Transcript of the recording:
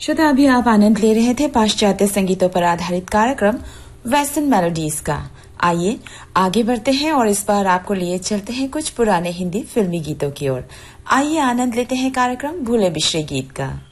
श्रोता, अभी आप आनंद ले रहे थे पाश्चात्य संगीतों पर आधारित कार्यक्रम वेस्टर्न मेलोडीज का। आइए आगे बढ़ते हैं और इस बार आपको लिए चलते हैं कुछ पुराने हिंदी फिल्मी गीतों की ओर। आइए आनंद लेते हैं कार्यक्रम भूले बिसरे गीत का।